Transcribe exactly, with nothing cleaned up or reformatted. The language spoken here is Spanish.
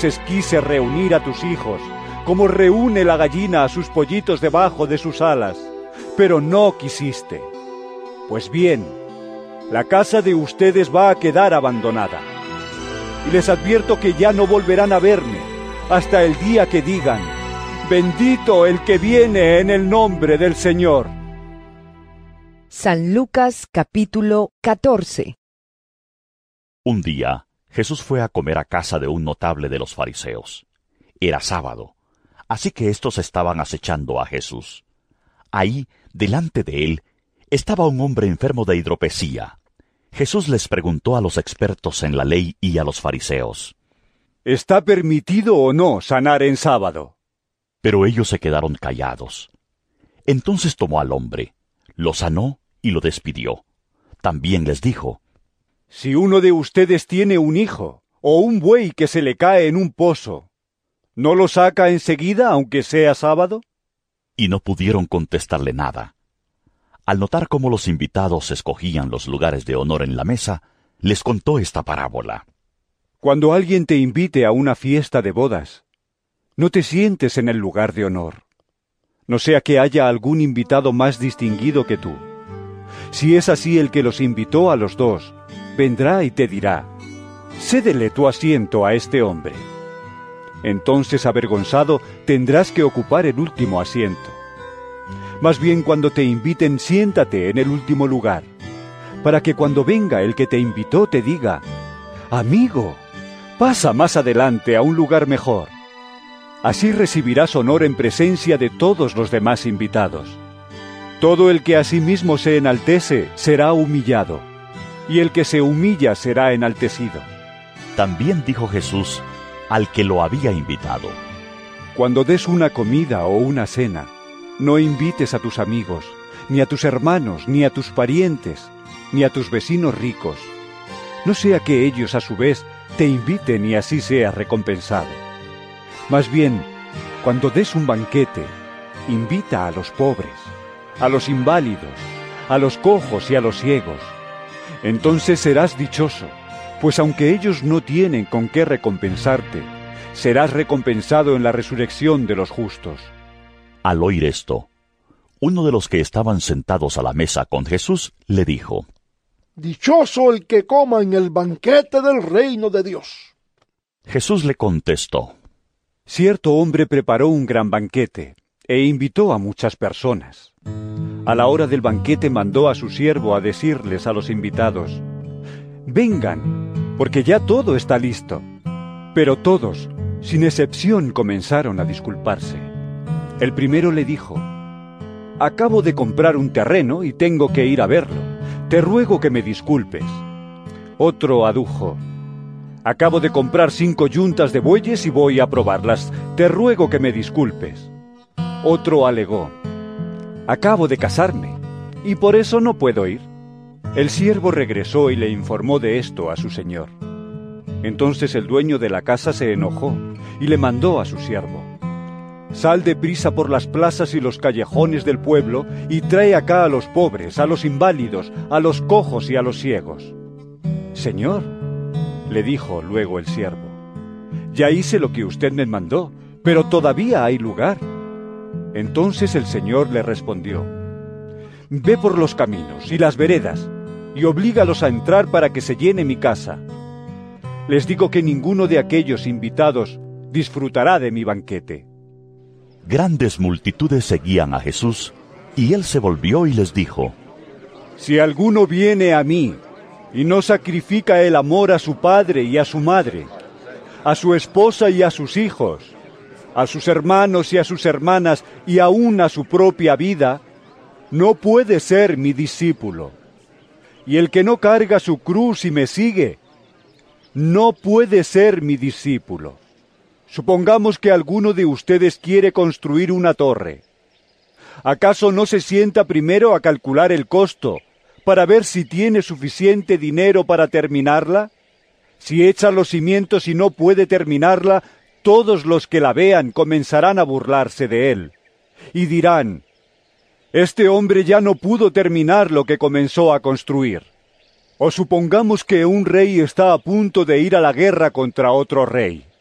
veces quise reunir a tus hijos, como reúne la gallina a sus pollitos debajo de sus alas, pero no quisiste. Pues bien, la casa de ustedes va a quedar abandonada. Y les advierto que ya no volverán a verme hasta el día que digan: bendito el que viene en el nombre del Señor. San Lucas capítulo catorce. Un día, Jesús fue a comer a casa de un notable de los fariseos. Era sábado, así que éstos estaban acechando a Jesús. Ahí, delante de él, estaba un hombre enfermo de hidropesía. Jesús les preguntó a los expertos en la ley y a los fariseos: ¿está permitido o no sanar en sábado? Pero ellos se quedaron callados. Entonces tomó al hombre, lo sanó y lo despidió. También les dijo: si uno de ustedes tiene un hijo, o un buey que se le cae en un pozo, ¿no lo saca enseguida aunque sea sábado? Y no pudieron contestarle nada. Al notar cómo los invitados escogían los lugares de honor en la mesa, les contó esta parábola. Cuando alguien te invite a una fiesta de bodas, no te sientes en el lugar de honor, no sea que haya algún invitado más distinguido que tú. Si es así, el que los invitó a los dos vendrá y te dirá: cédele tu asiento a este hombre. Entonces, avergonzado, tendrás que ocupar el último asiento. Más bien, cuando te inviten, siéntate en el último lugar, para que cuando venga el que te invitó te diga: amigo, pasa más adelante a un lugar mejor. Así recibirás honor en presencia de todos los demás invitados. Todo el que a sí mismo se enaltece será humillado, y el que se humilla será enaltecido. También dijo Jesús al que lo había invitado: cuando des una comida o una cena, no invites a tus amigos, ni a tus hermanos, ni a tus parientes, ni a tus vecinos ricos, no sea que ellos a su vez te inviten y así seas recompensado. Más bien, cuando des un banquete, invita a los pobres, a los inválidos, a los cojos y a los ciegos. Entonces serás dichoso, pues aunque ellos no tienen con qué recompensarte, serás recompensado en la resurrección de los justos. Al oír esto, uno de los que estaban sentados a la mesa con Jesús le dijo: dichoso el que coma en el banquete del reino de Dios. Jesús le contestó: cierto hombre preparó un gran banquete e invitó a muchas personas. A la hora del banquete mandó a su siervo a decirles a los invitados: vengan, porque ya todo está listo. Pero todos, sin excepción, comenzaron a disculparse. El primero le dijo: acabo de comprar un terreno y tengo que ir a verlo. Te ruego que me disculpes. Otro adujo: acabo de comprar cinco yuntas de bueyes y voy a probarlas. Te ruego que me disculpes. Otro alegó: acabo de casarme y por eso no puedo ir. El siervo regresó y le informó de esto a su señor. Entonces el dueño de la casa se enojó y le mandó a su siervo: sal deprisa por las plazas y los callejones del pueblo y trae acá a los pobres, a los inválidos, a los cojos y a los ciegos. Señor, le dijo luego el siervo, ya hice lo que usted me mandó, pero todavía hay lugar. Entonces el Señor le respondió: ve por los caminos y las veredas y oblígalos a entrar para que se llene mi casa. Les digo que ninguno de aquellos invitados disfrutará de mi banquete. Grandes multitudes seguían a Jesús, y él se volvió y les dijo: si alguno viene a mí y no sacrifica el amor a su padre y a su madre, a su esposa y a sus hijos, a sus hermanos y a sus hermanas, y aún a su propia vida, no puede ser mi discípulo. Y el que no carga su cruz y me sigue, no puede ser mi discípulo. Supongamos que alguno de ustedes quiere construir una torre. ¿Acaso no se sienta primero a calcular el costo para ver si tiene suficiente dinero para terminarla? Si echa los cimientos y no puede terminarla, todos los que la vean comenzarán a burlarse de él y dirán: este hombre ya no pudo terminar lo que comenzó a construir. O supongamos que un rey está a punto de ir a la guerra contra otro rey.